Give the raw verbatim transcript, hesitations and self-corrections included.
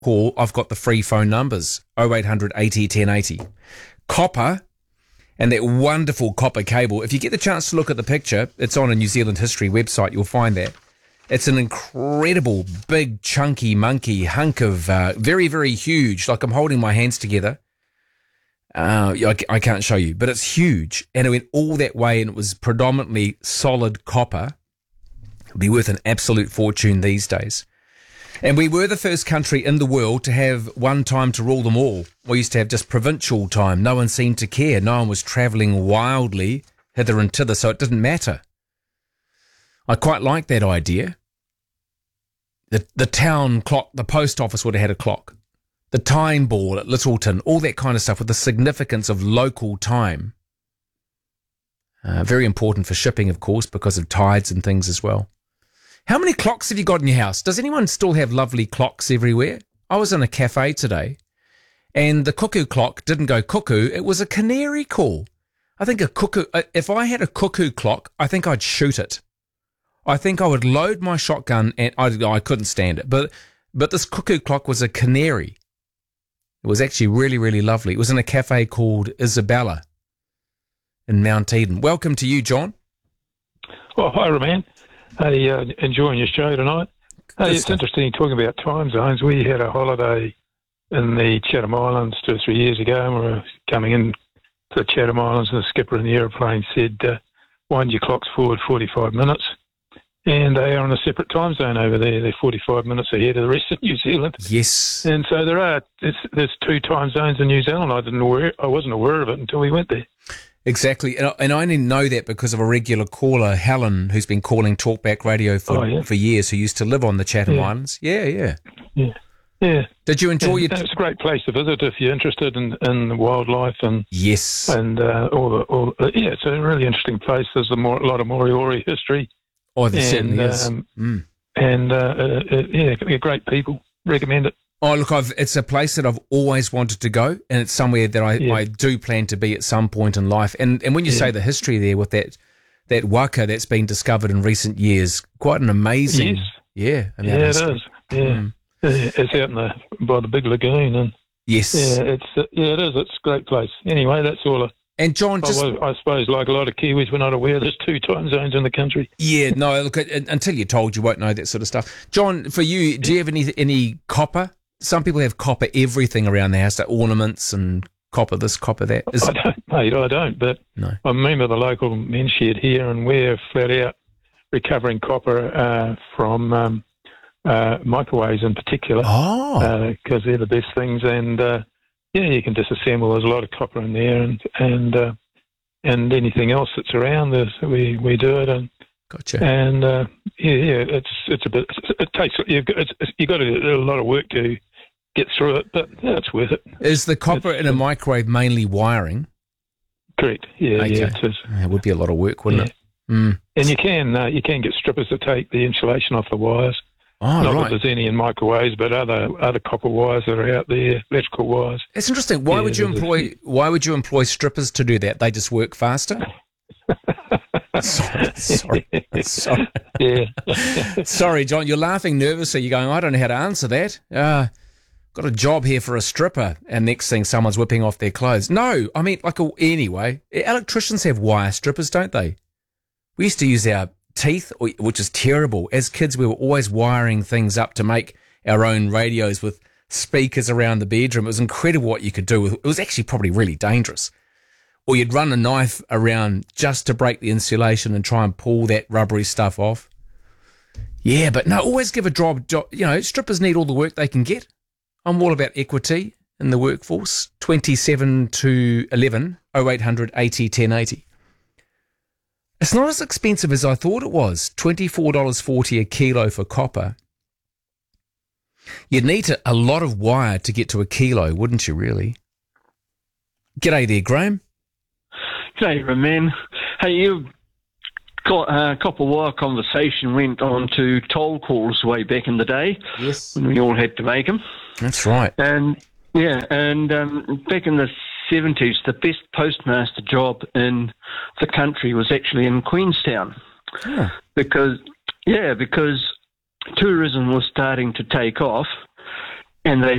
call, I've got the free phone numbers, oh eight hundred eighty ten eighty. Copper, and that wonderful copper cable. If you get the chance to look at the picture, it's on a New Zealand History website, you'll find that. It's an incredible, big, chunky, monkey hunk of, uh, very, very huge, like I'm holding my hands together. Uh, I, I can't show you, but it's huge. And it went all that way, and it was predominantly solid copper. It'd be worth an absolute fortune these days. And we were the first country in the world to have one time to rule them all. We used to have just provincial time. No one seemed to care. No one was travelling wildly hither and thither, so it didn't matter. I quite like that idea. The, the town clock, the post office would have had a clock. The time ball at Littleton, all that kind of stuff with the significance of local time. Uh, very important for shipping, of course, because of tides and things as well. How many clocks have you got in your house? Does anyone still have lovely clocks everywhere? I was in a cafe today, and the cuckoo clock didn't go cuckoo. It was a canary call. I think a cuckoo, if I had a cuckoo clock, I think I'd shoot it. I think I would load my shotgun, and I, I couldn't stand it. But but this cuckoo clock was a canary. It was actually really, really lovely. It was in a cafe called Isabella in Mount Eden. Welcome to you, John. Well, hi, Roman. Hey, uh, enjoying your show tonight. Hey, Good it's stuff. interesting talking about time zones. We had a holiday in the Chatham Islands two or three years ago, and we were coming in to the Chatham Islands, and the skipper in the aeroplane said, uh, wind your clocks forward forty-five minutes. And they are on a separate time zone over there. They're forty-five minutes ahead of the rest of New Zealand. Yes. And so there are there's, there's two time zones in New Zealand. I didn't aware, I wasn't aware of it until we went there. Exactly, and I, and I didn't know that because of a regular caller, Helen, who's been calling Talkback Radio for Oh, yeah. for years, who used to live on the Chatham Yeah. Islands. Yeah, yeah. Yeah, yeah. Did you enjoy Yeah, your? it's a great place to visit if you're interested in, in wildlife and Yes. and uh, all the all. Uh, yeah, it's a really interesting place. There's a, more, a lot of Moriori history. Oh, there and, certainly is. um, Mm. And uh, uh, uh, yeah, they're great people. Recommend it. Oh, look, I've, it's a place that I've always wanted to go, and it's somewhere that I, Yeah. I do plan to be at some point in life. And and when you Yeah. say the history there with that that waka that's been discovered in recent years, quite an amazing. Yes. Yeah. amount Yeah, of it history. is. Yeah. Mm. Yeah, it's out in the by the big lagoon, and Yes. yeah, it's uh, yeah, it is. It's a great place. Anyway, that's all. I, And John, just I, I suppose, like a lot of Kiwis, we're not aware there's two time zones in the country. yeah, no, look, uh, until you're told, you won't know that sort of stuff. John, for you, do you have any any copper? Some people have copper everything around the house, like ornaments and copper this, copper that. Is, I don't, mate. I don't. But No. I remember the local men's shed here, and we're flat out recovering copper uh, from um, uh, microwaves in particular, oh, because they're the best things. And uh, yeah, you can disassemble. There's a lot of copper in there, and and uh, and anything else that's around. There's, we we do it, and gotcha. and uh, yeah, yeah, it's it's a bit. It takes you've got it's, you've got to do a lot of work to get through it, but yeah, it's worth it. Is the copper it's, in a uh, microwave mainly wiring? Correct. Yeah, Okay. yeah, it is. Yeah, it would be a lot of work, wouldn't Yeah. it? Mm. And you can uh, you can get strippers to take the insulation off the wires. Oh, Not right. that there's any in microwaves, but other other copper wires that are out there, electrical wires. It's interesting. Why Yeah, would you there's a employ? few. Why would you employ strippers to do that? They just work faster. sorry, sorry, sorry. Yeah. Sorry, John. You're laughing nervously. You're going, I don't know how to answer that. Uh, got a job here for a stripper, and next thing, someone's whipping off their clothes. No, I mean, like, a, anyway, electricians have wire strippers, don't they? We used to use our teeth, which is terrible. As kids, we were always wiring things up to make our own radios with speakers around the bedroom. It was incredible what you could do. It was actually probably really dangerous. Or you'd run a knife around just to break the insulation and try and pull that rubbery stuff off. Yeah, but no, always give a job. job you know, strippers need all the work they can get. I'm all about equity in the workforce. twenty-seven to eleven, oh eight hundred eighty ten eighty. It's not as expensive as I thought it was. twenty-four dollars forty a kilo for copper. You'd need a, a lot of wire to get to a kilo, wouldn't you, really? G'day there, Graham. G'day, Roman. Hey, you got uh, copper wire conversation went on to toll calls way back in the day. Yes. When we all had to make them. That's right. And, yeah, and um, back in the seventies, the best postmaster job in the country was actually in Queenstown. Oh. Because, yeah, because tourism was starting to take off, and they